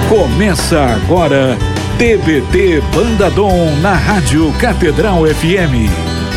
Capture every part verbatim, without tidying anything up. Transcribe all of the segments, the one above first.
Começa agora T B T Banda Dom na Rádio Catedral F M.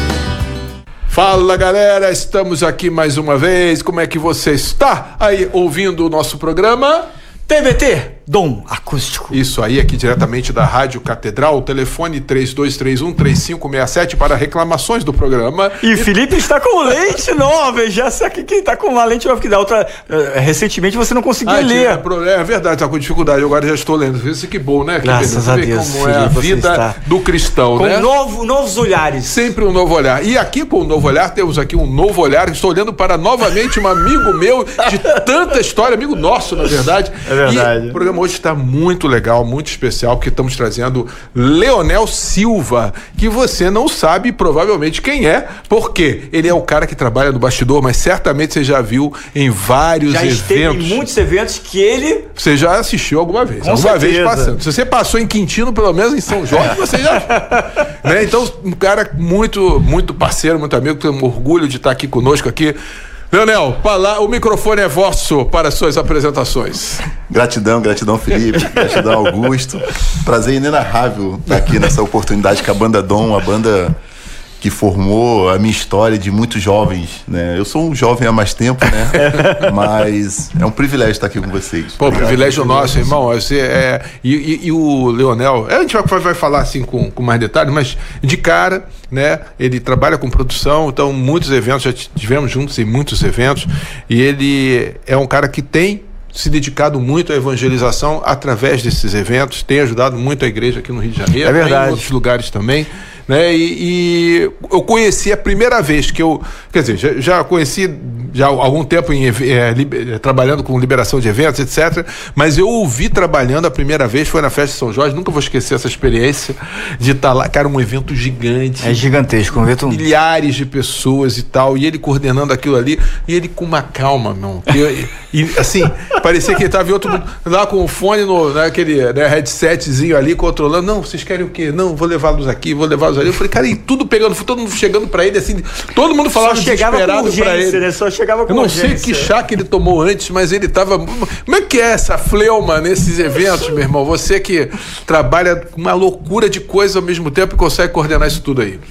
Fala galera, estamos aqui mais uma vez. Como é que você está aí ouvindo o nosso programa? T B T Dom Acústico. Isso aí, aqui diretamente da Rádio Catedral, o telefone três dois três um, três cinco seis sete para reclamações do programa. E, e... Felipe está com lente nova, já sabe que está com uma lente nova que da outra, uh, recentemente você não conseguia ah, ler. É, é verdade, está com dificuldade, agora já estou lendo. Isso que bom, né? Que Graças a Deus. Como é a vida está... do cristão, com né? Com novo, novos olhares. Sempre um novo olhar. E aqui com o novo olhar, temos aqui um novo olhar. Estou olhando para novamente um amigo meu de tanta história, amigo nosso, na verdade. É verdade. E o programa hoje está muito legal, muito especial, porque estamos trazendo Leonel Silva, que você não sabe provavelmente quem é, porque ele é o cara que trabalha no bastidor, mas certamente você já viu em vários já eventos. Já esteve em muitos eventos que ele... Você já assistiu alguma vez. Com alguma certeza. vez passando. Se você passou em Quintino, pelo menos em São Jorge, você já... né? Então, um cara muito, muito parceiro, muito amigo, tem um orgulho de estar aqui conosco aqui. Leonel, o microfone é vosso para suas apresentações. Gratidão, gratidão Felipe, gratidão Augusto. Prazer inenarrável estar aqui nessa oportunidade com a Banda Dom, a banda que formou a minha história de muitos jovens, né? Eu sou um jovem há mais tempo, né? Mas é um privilégio estar aqui com vocês. Pô, obrigado, privilégio nosso, irmão. Você é... e, e, e o Leonel, a gente vai, vai falar assim com, com mais detalhes, mas de cara, né? Ele trabalha com produção, então muitos eventos, já tivemos juntos em muitos eventos, e ele é um cara que tem se dedicado muito à evangelização através desses eventos, tem ajudado muito a igreja aqui no Rio de Janeiro, é verdade. Em outros lugares também. Né? E, e eu conheci a primeira vez que eu, quer dizer, já, já conheci já há algum tempo em, é, li, trabalhando com liberação de eventos, etcétera. Mas eu o vi trabalhando a primeira vez, foi na Festa de São Jorge, nunca vou esquecer essa experiência de estar lá, cara, um evento gigante. É gigantesco, um evento... Milhares de pessoas e tal, e ele coordenando aquilo ali, e ele com uma calma, não. E, e assim, parecia que ele estava em outro mundo, lá com o fone, no, naquele né, headsetzinho ali, controlando. Não, vocês querem o quê? Não, vou levá-los aqui, vou levá-los ali. Eu falei, cara, e tudo pegando, todo mundo chegando pra ele, assim, todo mundo falava desesperado pra ele. Né? Só chegava com Eu não urgência. sei que chá que ele tomou antes, mas ele tava... Como é que é essa fleuma nesses eventos, meu irmão? Você que trabalha com uma loucura de coisa ao mesmo tempo e consegue coordenar isso tudo aí.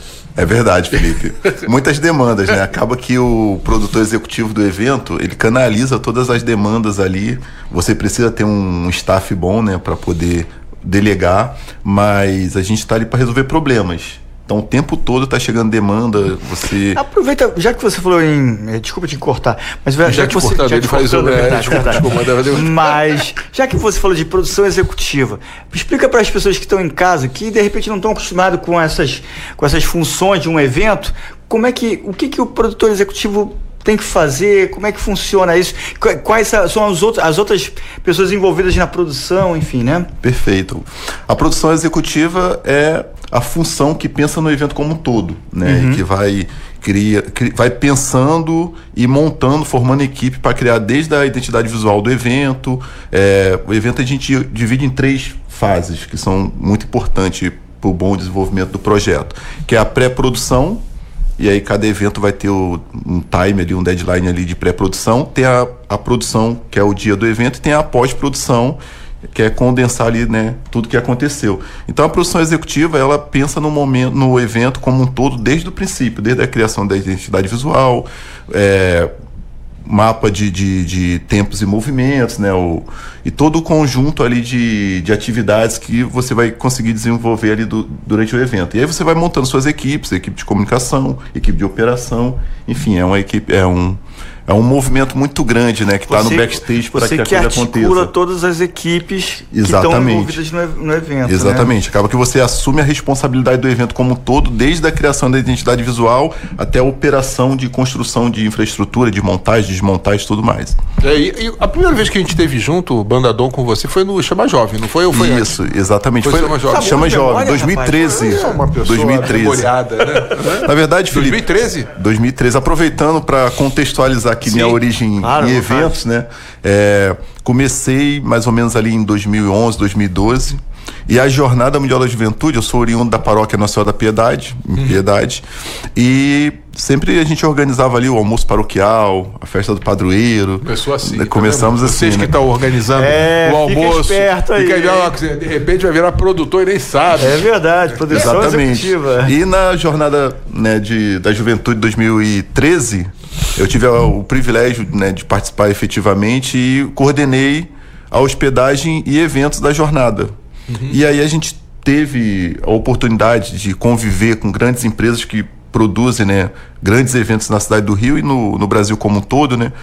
É verdade, Felipe. Muitas demandas, né? Acaba que o produtor executivo do evento, ele canaliza todas as demandas ali. Você precisa ter um staff bom, né? Pra poder delegar, mas a gente está ali para resolver problemas. Então o tempo todo está chegando demanda, você... Aproveita, já que você falou em... Desculpa te cortar, mas já, já que você... Cortado, já ele faz cortando, o... é verdade, desculpa, verdade. desculpa, mas já que você falou de produção executiva, explica para as pessoas que estão em casa, que de repente não estão acostumados com essas, com essas funções de um evento, como é que, o que, que o produtor executivo tem que fazer, como é que funciona isso, quais são as outras, as outras pessoas envolvidas na produção, enfim, né? Perfeito. A produção executiva é a função que pensa no evento como um todo, né? Uhum. E que vai, cria, cria, vai pensando e montando, formando equipe para criar desde a identidade visual do evento. É, o evento a gente divide em três fases, que são muito importantes para o bom desenvolvimento do projeto, que é a pré-produção. E aí cada evento vai ter o, um time ali, um deadline ali de pré-produção, tem a, a produção, que é o dia do evento, e tem a pós-produção, que é condensar ali, né, tudo que aconteceu. Então a produção executiva, ela pensa no momento, no evento como um todo, desde o princípio, desde a criação da identidade visual, é, mapa de, de, de tempos e movimentos, né, o, e todo o conjunto ali de, de atividades que você vai conseguir desenvolver ali do, durante o evento. E aí você vai montando suas equipes, equipe de comunicação, equipe de operação, enfim, é uma equipe, é um, é um movimento muito grande, né, que está no backstage para que a coisa aconteça. Você que articula todas as equipes Exatamente. que estão envolvidas no, no evento. Exatamente. Né? Acaba que você assume a responsabilidade do evento como um todo, desde a criação da identidade visual até a operação de construção de infraestrutura, de montagem, desmontagem e tudo mais. É, e, e a primeira vez que a gente esteve junto, o Banda Dom com você, foi no Chama Jovem, não foi? Ou foi Isso, antes? Exatamente. Foi, foi Chama Jovem. Chama Jovem, memória, dois mil e treze. É uma pessoa dois mil e treze. Memoriada, né? Na verdade, Felipe... dois mil e treze? dois mil e treze. Aproveitando para contextualizar aqui Sim. minha origem Claro, em vontade. eventos, né? É, comecei mais ou menos ali em dois mil e onze, dois mil e doze. E a Jornada Mundial da Juventude, eu sou oriundo da paróquia Nossa Senhora da Piedade, em Uhum. Piedade, e sempre a gente organizava ali o almoço paroquial, a festa do padroeiro. Começou assim. Né, Começamos tá vendo? assim, Vocês que né? estão organizando É, o fica almoço. esperto aí, fica hein? ó, de repente vai virar produtor e nem sabe. É verdade, produção Exatamente. executiva. E na jornada, né, de, da juventude dois mil e treze, eu tive o, o privilégio, né, de participar efetivamente e coordenei a hospedagem e eventos da jornada. Uhum. E aí a gente teve a oportunidade de conviver com grandes empresas que produzem, né, grandes eventos na cidade do Rio e no, no Brasil como um todo, né?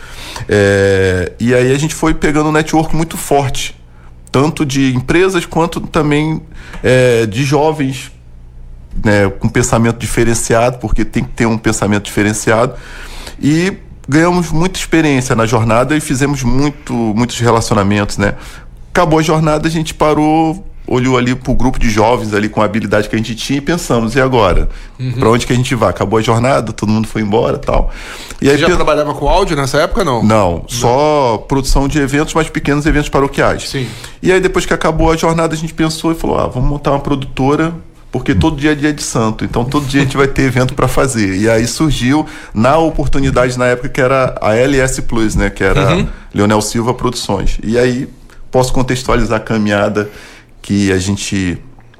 É, e aí a gente foi pegando um network muito forte, tanto de empresas quanto também é, de jovens, né, com pensamento diferenciado, porque tem que ter um pensamento diferenciado. E ganhamos muita experiência na jornada e fizemos muito, muitos relacionamentos, né? Acabou a jornada, a gente parou, olhou ali pro grupo de jovens ali com a habilidade que a gente tinha e pensamos, e agora? Uhum. Para onde que a gente vai? Acabou a jornada, todo mundo foi embora, tal. E aí Você já pe... trabalhava com áudio nessa época, não? Não, não, só produção de eventos, mas pequenos eventos paroquiais. Sim. E aí depois que acabou a jornada, a gente pensou e falou, ah, vamos montar uma produtora, porque todo dia é dia de santo, então todo dia a gente vai ter evento para fazer. E aí surgiu na oportunidade na época que era a L S Plus, né, que era uhum. Leonel Silva Produções. E aí posso contextualizar a caminhada que a gente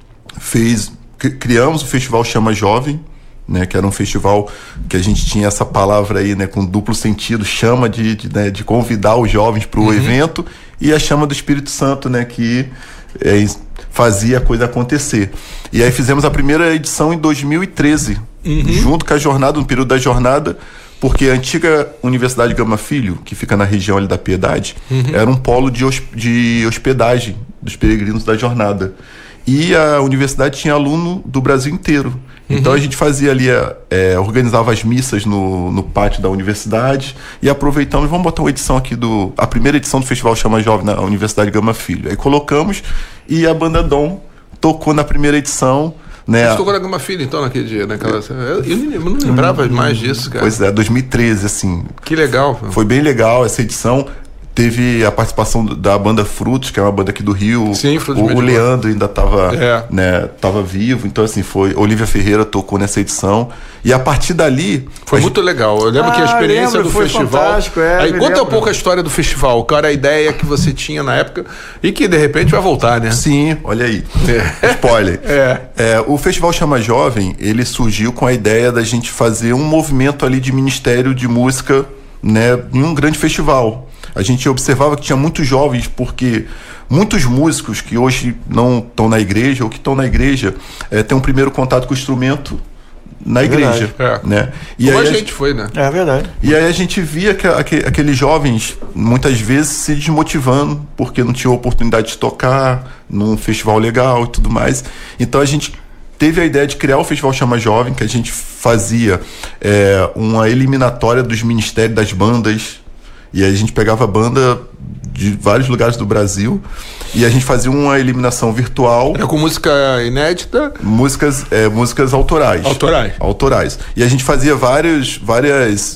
fez, criamos o Festival Chama Jovem, né, que era um festival que a gente tinha essa palavra aí, né, com duplo sentido, chama de, de, né, de convidar os jovens para o uhum. evento, e a chama do Espírito Santo, né, que é, fazia a coisa acontecer. E aí fizemos a primeira edição em dois mil e treze, uhum. junto com a jornada, no período da jornada, porque a antiga Universidade Gama Filho, que fica na região ali da Piedade, uhum. era um polo de, hosp- de hospedagem dos peregrinos da jornada. E a universidade tinha aluno do Brasil inteiro. Uhum. Então a gente fazia ali, é, organizava as missas no, no pátio da universidade e aproveitamos, vamos botar uma edição aqui do... A primeira edição do Festival Chama Jovem na Universidade Gama Filho. Aí colocamos e a banda Dom tocou na primeira edição. Né? Você tocou na Gama Filho, então, naquele dia, naquela... Eu, eu não lembrava hum, mais disso, cara. Pois é, dois mil e treze, assim. Que legal. Pô. Foi bem legal essa edição. Teve a participação da banda Frutos, que é uma banda aqui do Rio. Sim, Frutos. O, o Leandro ainda estava é. né, tava vivo. Então, assim, foi... Olivia Ferreira tocou nessa edição. E a partir dali... Foi a muito gente... legal. Eu lembro ah, que a experiência lembro, do foi festival... fantástico, é, Aí conta lembro. um pouco a história do festival. Qual era a ideia que você tinha na época e que, de repente, vai voltar, né? Sim, olha aí. É. Spoiler. É. É, o Festival Chama Jovem, ele surgiu com a ideia da gente fazer um movimento ali de ministério de música, né, em um grande festival. A gente observava que tinha muitos jovens, porque muitos músicos que hoje não estão na igreja ou que estão na igreja é, têm um primeiro contato com o instrumento na é igreja. É. Né? E Como aí a gente foi, né? É verdade. E aí a gente via que, que aqueles jovens, muitas vezes, se desmotivando, porque não tinham oportunidade de tocar num festival legal e tudo mais. Então a gente teve a ideia de criar o Festival Chama Jovem, que a gente fazia é, uma eliminatória dos ministérios das bandas. E aí a gente pegava a banda de vários lugares do Brasil e a gente fazia uma eliminação virtual. Era com música inédita? Músicas, é, músicas autorais. Autorais. Autorais. E a gente fazia vários, várias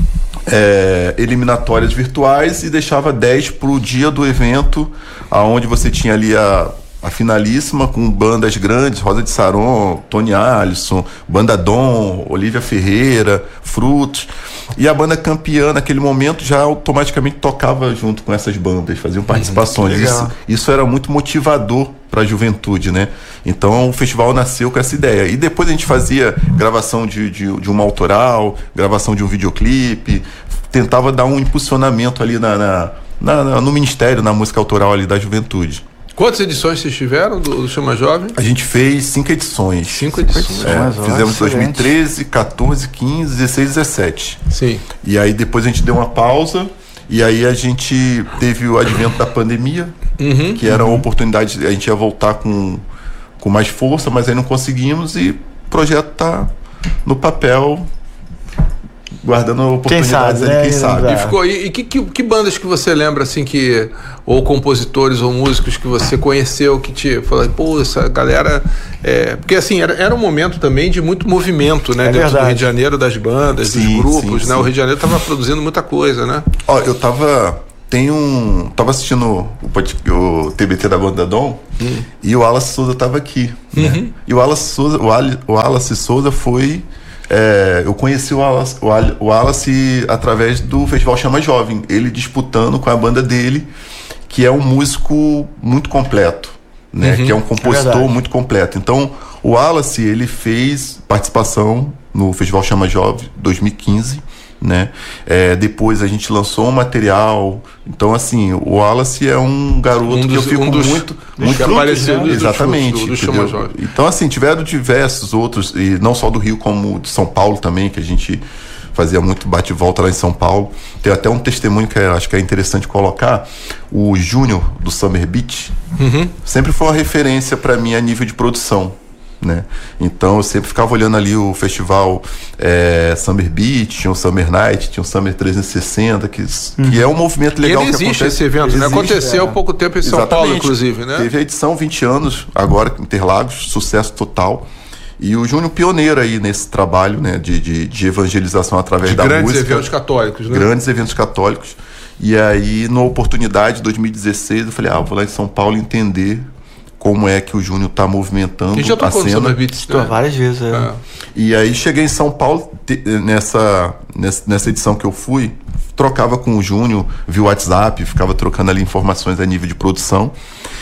é, eliminatórias virtuais e deixava dez pro dia do evento, aonde você tinha ali a... a finalíssima com bandas grandes, Rosa de Saron, Tony Alisson, Banda Dom, Olivia Ferreira, Frutos. E a banda campeã, naquele momento, já automaticamente tocava junto com essas bandas, faziam participações. Uhum, isso, isso era muito motivador para a juventude, né? Então o festival nasceu com essa ideia. E depois a gente fazia gravação de, de, de uma autoral, gravação de um videoclipe, tentava dar um impulsionamento ali na, na, na, na, no ministério, na música autoral ali da juventude. Quantas edições vocês tiveram do, do Chama Jovem? A gente fez cinco edições. Cinco edições. É, Mas, ó, fizemos dois mil e excelente. treze, quatorze, quinze, dezesseis, dezessete. Sim. E aí depois a gente deu uma pausa. E aí a gente teve o advento da pandemia, Uhum. que era uma oportunidade, a gente ia voltar com, com mais força, mas aí não conseguimos e o projeto tá no papel guardando oportunidades Quem sabe, ali, né? quem sabe. E, ficou, e, e que, que, que bandas que você lembra, assim, que... Ou compositores ou músicos que você conheceu, que te falou, pô, essa galera... É, porque, assim, era, era um momento também de muito movimento, né? É dentro verdade. do Rio de Janeiro, das bandas, Sim, dos grupos, sim, né? sim. O Rio de Janeiro tava produzindo muita coisa, né? Ó, eu tava... Tem um... Tava assistindo o, pod- o T B T da Banda Dom hum. e o Wallace Souza tava aqui, né? Uhum. E o Wallace Souza, o, Ali, o Wallace Souza foi... É, eu conheci o Wallace, o, Ali, o Wallace através do Festival Chama Jovem. Ele disputando com a banda dele, que é um músico muito completo, né? Uhum. Que é um compositor É muito completo. Então, o Wallace, ele fez participação no Festival Chama Jovem dois mil e quinze, né? É, depois a gente lançou um material. Então, assim, o Wallace é um garoto Um dos- que eu fico um dos- muito, dos muito que apareceu né? dos- Exatamente. do- do entendeu? Chama Jovem. Então, assim, tiveram diversos outros, e não só do Rio, como de São Paulo também, que a gente fazia muito bate e volta lá em São Paulo. Tem até um testemunho que eu acho que é interessante colocar. O Júnior, do Summer Beat, Uhum. sempre foi uma referência para mim a nível de produção, né? Então eu sempre ficava olhando ali o festival é, Summer Beat, tinha o Summer Night, tinha o Summer trezentos e sessenta, que, que é um movimento E legal ele que existe acontece. esse evento, né? Existe, Aconteceu é. há pouco tempo em São Exatamente. Paulo, inclusive, né? Teve a edição vinte anos, agora em Interlagos, sucesso total. E o Júnior pioneiro aí nesse trabalho, né, de, de, de evangelização através De da grandes música. eventos católicos, né? Grandes eventos católicos. E aí, numa oportunidade, em dois mil e dezesseis, eu falei, ah, vou lá em São Paulo entender como é que o Júnior está movimentando A gente já a tocou no cena. Summer Beats, Estou né? várias vezes, é. É. E aí cheguei em São Paulo, te- nessa, nessa, nessa edição que eu fui, trocava com o Júnior via WhatsApp, ficava trocando ali informações a nível de produção.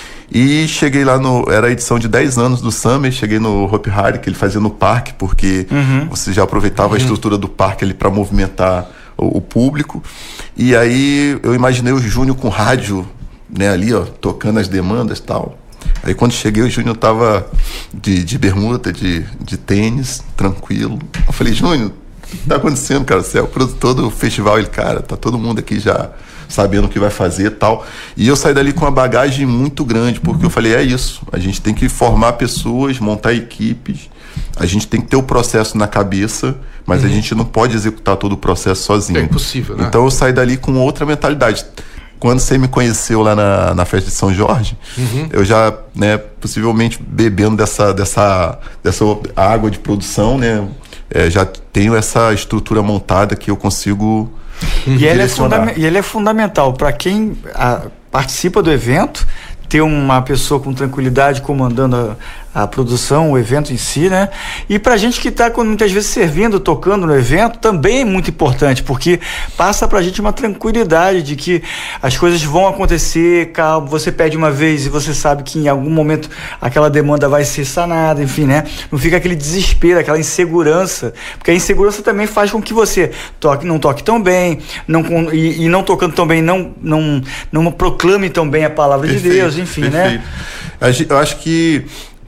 E cheguei lá no... Era a edição de dez anos do Summer, cheguei no Hopi Hari, que ele fazia no parque, porque você já aproveitava a estrutura do parque ali para movimentar o, o público. E aí eu imaginei o Júnior com rádio, né, ali, ó, tocando as demandas e tal. Aí quando cheguei, o Júnior tava de, de bermuda, de, de tênis, tranquilo. Eu falei, Júnior, o que tá acontecendo, cara? Você é o produtor do festival. Ele, cara, tá todo mundo aqui já sabendo o que vai fazer e tal. E eu saí dali com uma bagagem muito grande, porque eu falei, é isso, a gente tem que formar pessoas, montar equipes, a gente tem que ter o processo na cabeça, mas uhum. a gente não pode executar todo o processo sozinho. É impossível, né? Então eu saí dali com outra mentalidade. Quando você me conheceu lá na, na festa de São Jorge, uhum. eu já, né, possivelmente bebendo dessa, dessa, dessa água de produção, né, é, já tenho essa estrutura montada que eu consigo e, ele é fundam- e ele é fundamental para quem a, participa do evento, ter uma pessoa com tranquilidade comandando a, a produção, o evento em si, né? E pra gente que está muitas vezes servindo, tocando no evento, também é muito importante, porque passa pra gente uma tranquilidade de que as coisas vão acontecer, calma, você pede uma vez e você sabe que em algum momento aquela demanda vai ser sanada, enfim, né? Não fica aquele desespero, aquela insegurança, porque a insegurança também faz com que você toque, não toque tão bem, não, e, e não tocando tão bem, não, não, não proclame tão bem a palavra Perfeito, de Deus, enfim, perfeito. né? Eu acho que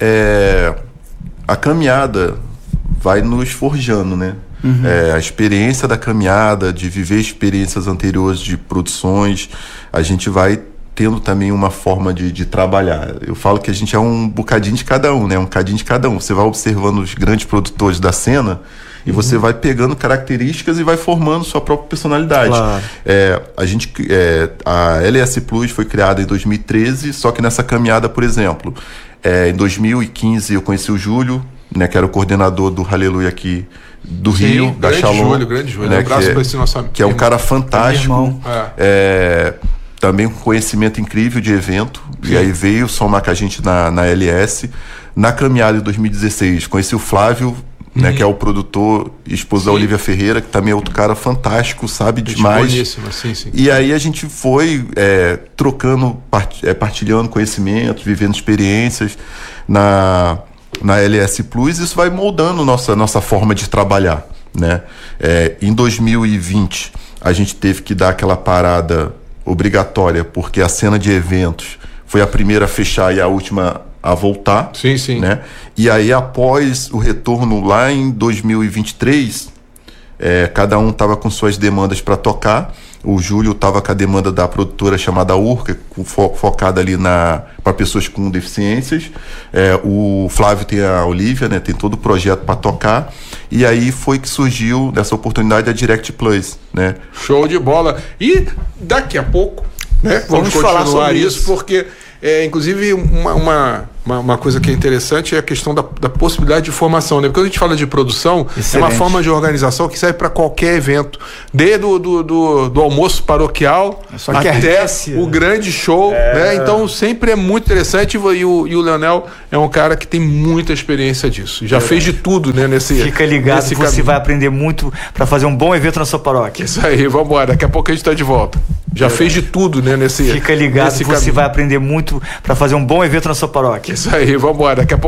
é, a caminhada vai nos forjando, né? Uhum. É, a experiência da caminhada, de viver experiências anteriores de produções, a gente vai tendo também uma forma de, de trabalhar. Eu falo que a gente é um bocadinho de cada um, né? Um bocadinho de cada um. Você vai observando os grandes produtores da cena e uhum. você vai pegando características e vai formando sua própria personalidade. Claro. É, a gente, é, a L S Plus foi criada em dois mil e treze, só que nessa caminhada, por exemplo, é, em dois mil e quinze eu conheci o Júlio, né, que era o coordenador do Hallelujah aqui do Sim, Rio, da Shalom. Júlio, grande Júlio. Né, Um abraço que, para esse nosso amigo. Que é um cara fantástico. É. É, também com conhecimento incrível de evento. Sim. E aí veio somar com a gente na, na L S. Na caminhada de dois mil e dezesseis, conheci o Flávio, uhum. né, que é o produtor e esposo sim. da Olivia Ferreira, que também é outro cara fantástico, sabe gente demais. Boníssima, sim, sim. E aí a gente foi é, trocando, part, é, partilhando conhecimentos, vivendo experiências na, na L S Plus. Isso vai moldando nossa, nossa forma de trabalhar, né? É, em dois mil e vinte, a gente teve que dar aquela parada obrigatória, porque a cena de eventos foi a primeira a fechar e a última a voltar. Sim, sim. Né? E aí, após o retorno lá em dois mil e vinte e três, é, cada um estava com suas demandas para tocar, O Júlio estava com a demanda da produtora chamada Urca, fo focada ali na para pessoas com deficiências. É, o Flávio tem a Olivia, né? Tem todo o projeto para tocar. E aí foi que surgiu dessa oportunidade a Direct Plus, né? Show de bola. E daqui a pouco, né? Vamos, Vamos falar continuar sobre isso, isso. porque é, inclusive uma, uma, uma, uma coisa que é interessante é a questão da, da possibilidade de formação, né? Porque quando a gente fala de produção, Excelente. é uma forma de organização que serve para qualquer evento, desde o do, do, do almoço paroquial Só que até arrece, o né? grande show, É. né? Então sempre é muito interessante, e o, e o Leonel é um cara que tem muita experiência disso. Já fez de tudo, né? Nesse, Fica ligado nesse que você caminho. vai aprender muito para fazer um bom evento na sua paróquia. Isso aí, vamos embora. Daqui a pouco a gente tá de volta. Já fez de tudo, né? Nesse, Fica ligado nesse que você caminho. vai aprender muito para fazer um bom evento na sua paróquia. Isso aí, vamos embora. Daqui a pouco